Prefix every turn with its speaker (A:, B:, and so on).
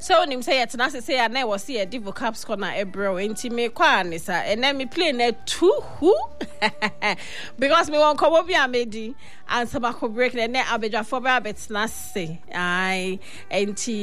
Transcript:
A: So nim say yet na say ya na was here divo caps corner e bro enti me kwa ne sa and then me play na two who because me won kobo bi amedi and so break na abedwa for ba bet na say ai enti